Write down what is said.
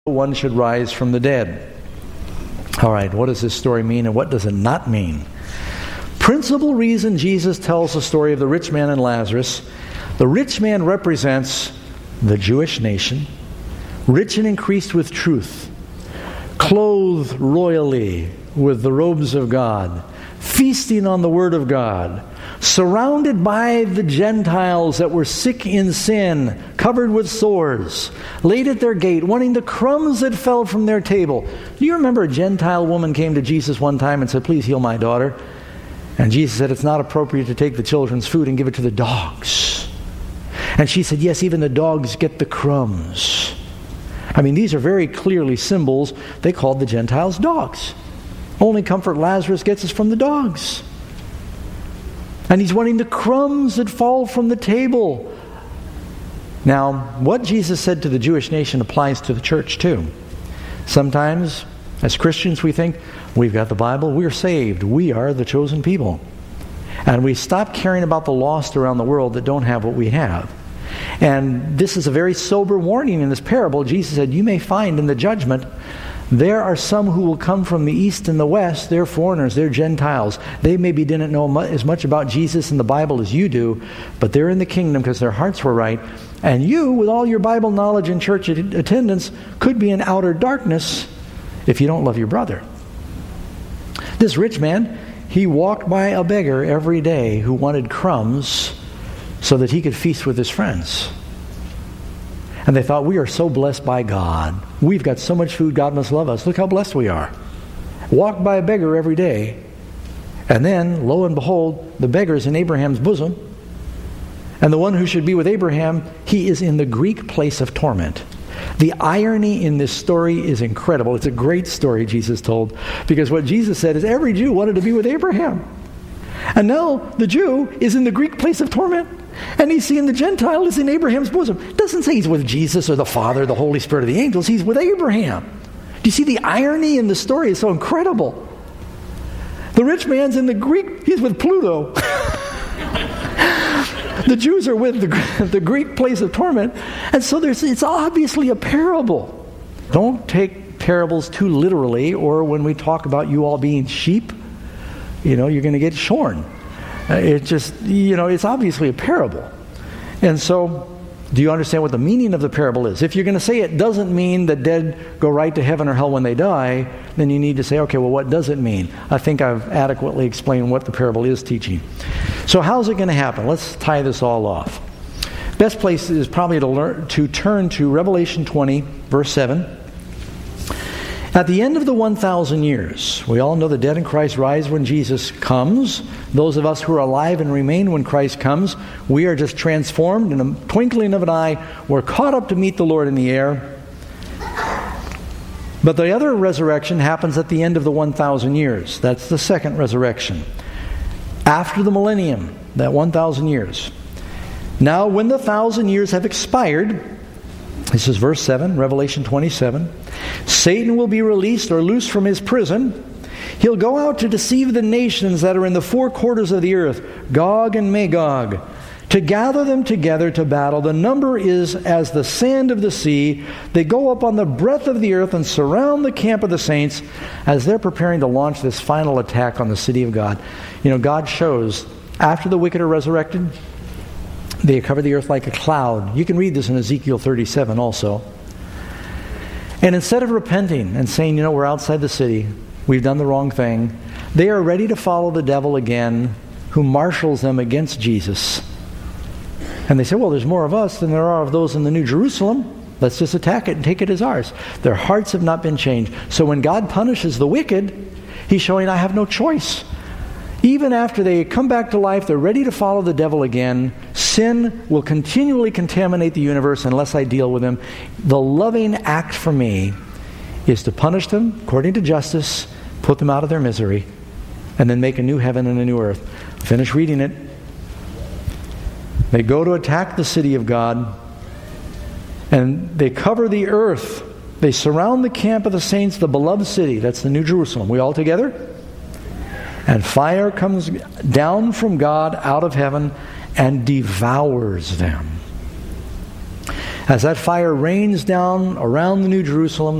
one should rise from the dead. All right, what does this story mean and what does it not mean? Principal reason Jesus tells the story of the rich man and Lazarus. The rich man represents the Jewish nation, rich and increased with truth, clothed royally with the robes of God, feasting on the Word of God, surrounded by the Gentiles that were sick in sin, covered with sores, laid at their gate, wanting the crumbs that fell from their table. Do you remember a Gentile woman came to Jesus one time and said, "Please heal my daughter"? And Jesus said, "It's not appropriate to take the children's food and give it to the dogs." And she said, "Yes, even the dogs get the crumbs." I mean, these are very clearly symbols. They called the Gentiles dogs. Only comfort Lazarus gets is from the dogs. And he's wanting the crumbs that fall from the table. Now, what Jesus said to the Jewish nation applies to the church too. Sometimes, as Christians, we think, we've got the Bible, we're saved, we are the chosen people. And we stop caring about the lost around the world that don't have what we have. And this is a very sober warning in this parable. Jesus said, you may find in the judgment, there are some who will come from the east and the west. They're foreigners, they're Gentiles. They maybe didn't know as much about Jesus and the Bible as you do, but they're in the kingdom because their hearts were right. And you, with all your Bible knowledge and church attendance, could be in outer darkness if you don't love your brother. This rich man, he walked by a beggar every day who wanted crumbs so that he could feast with his friends. And they thought, we are so blessed by God. We've got so much food, God must love us. Look how blessed we are. Walk by a beggar every day. And then, lo and behold, the beggar's in Abraham's bosom. And the one who should be with Abraham, he is in the Greek place of torment. The irony in this story is incredible. It's a great story Jesus told. Because what Jesus said is every Jew wanted to be with Abraham. And now the Jew is in the Greek place of torment. And he's seeing the Gentile is in Abraham's bosom. It doesn't say he's with Jesus or the Father, the Holy Spirit, or the angels. He's with Abraham. Do you see the irony in the story? It's so incredible. The rich man's in the Greek, he's with Pluto. The Jews are with the Greek place of torment. And so it's obviously a parable. Don't take parables too literally, or when we talk about you all being sheep, you're going to get shorn. It just, it's obviously a parable. And so, do you understand what the meaning of the parable is? If you're going to say it doesn't mean that dead go right to heaven or hell when they die, then you need to say, okay, well, what does it mean? I think I've adequately explained what the parable is teaching. So how's it going to happen? Let's tie this all off. Best place is probably to turn to Revelation 20, verse 7. At the end of the 1,000 years, we all know the dead in Christ rise when Jesus comes. Those of us who are alive and remain when Christ comes, we are just transformed in a twinkling of an eye. We're caught up to meet the Lord in the air. But the other resurrection happens at the end of the 1,000 years. That's the second resurrection. After the millennium, that 1,000 years. Now, when the 1,000 years have expired, this is verse 7, Revelation 27. Satan will be released or loosed from his prison. He'll go out to deceive the nations that are in the four quarters of the earth, Gog and Magog, to gather them together to battle. The number is as the sand of the sea. They go up on the breadth of the earth and surround the camp of the saints as they're preparing to launch this final attack on the city of God. God shows, after the wicked are resurrected, they cover the earth like a cloud. You can read this in Ezekiel 37 also. And instead of repenting and saying, we're outside the city, we've done the wrong thing, they are ready to follow the devil again, who marshals them against Jesus. And they say, well, there's more of us than there are of those in the New Jerusalem. Let's just attack it and take it as ours. Their hearts have not been changed. So when God punishes the wicked, He's showing I have no choice. Even after they come back to life, they're ready to follow the devil again. Sin will continually contaminate the universe unless I deal with them. The loving act for me is to punish them according to justice, put them out of their misery, and then make a new heaven and a new earth. Finish reading it. They go to attack the city of God, and they cover the earth. They surround the camp of the saints, the beloved city. That's the New Jerusalem. We all together? And fire comes down from God out of heaven and devours them. As that fire rains down around the New Jerusalem,